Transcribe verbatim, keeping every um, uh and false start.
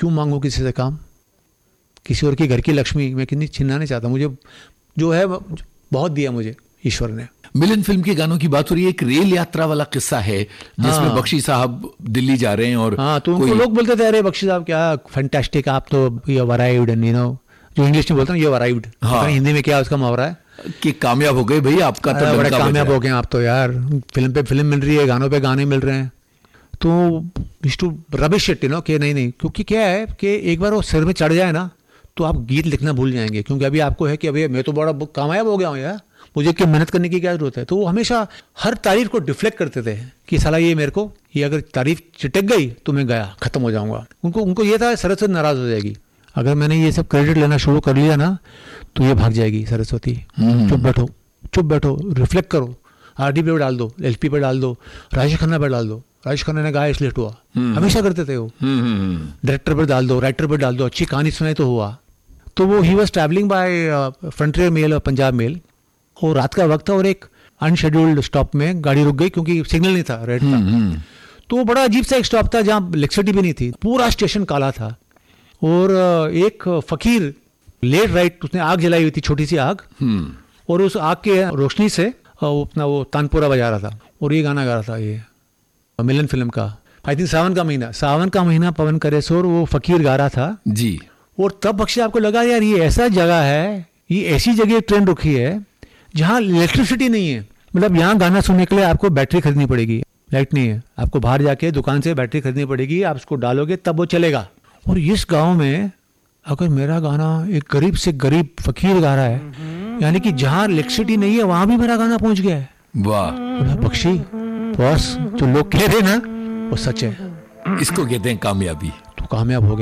क्यों मांगू किसी से काम? किसी और की घर की लक्ष्मी मैं कितनी छीनना नहीं चाहता। मुझे जो है बहुत दिया मुझे ईश्वर ने। मिलन फिल्म के गानों की बात हो रही है, एक रेल यात्रा वाला किस्सा है जिसमें हाँ। बख्शी साहब दिल्ली जा रहे हैं और हाँ, तो कोई... उनको लोग बोलते थे अरे बख्शी साहब क्या फैंटास्टिक, आप तो यू अराइव्ड, यू नो, जो इंग्लिश में बोलते हैं यू अराइव्ड। हाँ। हिंदी में क्या उसका मुहावरा है कि कामयाब हो गए भाई, आपका तो बड़े कामयाब हो गए आप तो यार, फिल्म पे फिल्म मिल रही है, गानों पे गाने मिल रहे हैं। तो to rubbish it, you know, कि नहीं नहीं, क्योंकि क्या है कि एक बार वो सिर में चढ़ जाए ना तो आप गीत लिखना भूल जाएंगे। क्योंकि अभी आपको है कि अभी मैं तो बड़ा कामयाब हो गया हूँ यार, मुझे क्या मेहनत करने की क्या जरूरत है। तो वो हमेशा हर तारीफ को डिफ्लेक्ट करते थे कि साला ये मेरे को, ये अगर तारीफ चिटक गई तो मैं गया, खत्म हो जाऊंगा। उनको उनको ये था सरस्वती नाराज हो जाएगी अगर मैंने ये सब क्रेडिट लेना शुरू कर लिया ना, तो ये भाग जाएगी सरस्वती। चुप बैठो, चुप बैठो, रिफ्लेक्ट करो, आरडी पे डाल दो, एलपी पे डाल दो, राजेश खन्ना पे डाल दो, राजेश खन्ना ने गाया इसलिए हुआ, हमेशा करते थे वो। डायरेक्टर पर डाल दो, राइटर पर डाल दो, अच्छी कहानी सुनाई तो हुआ। तो वो he was travelling by frontier mail और पंजाब मेल, और रात का वक्त था और एक अनशेड्यूल्ड स्टॉप में गाड़ी रुक गई क्योंकि सिग्नल नहीं था, रेड था। तो बड़ा अजीब सा एक स्टॉप था जहाँ इलेक्ट्रिसिटी भी नहीं थी, पूरा स्टेशन काला था। और एक फकीर लेट राइट, उसने आग जलाई हुई थी, छोटी सी आग, और उस आग के रोशनी से वो अपना वो तानपुरा बजा रहा था और ये गाना गा रहा था, ये मिलन फिल्म का, आई थिंक सावन का महीना, सावन का महीना पवन करे शोर, वो फकीर गा रहा था जी। और तब बख्शी आपको लगा यार ये ऐसा जगह है, ये ऐसी जगह ट्रेन रुकी है जहाँ इलेक्ट्रिसिटी नहीं है। मतलब यहाँ गाना सुनने के लिए आपको बैटरी खरीदनी पड़ेगी, लाइट नहीं है, आपको बाहर जाके दुकान से बैटरी खरीदनी पड़ेगी, आप उसको डालोगे तब वो चलेगा। और इस गांव में अगर मेरा गाना एक गरीब से गरीब फकीर गा रहा है, यानी कि जहाँ इलेक्ट्रिसिटी नहीं है वहां भी मेरा गाना पहुंच गया है। वाह बख्शी बॉस, जो लोग कह रहे हैं ना वो सच है, इसको कहते हैं कामयाबी। तो कामयाब हो गया।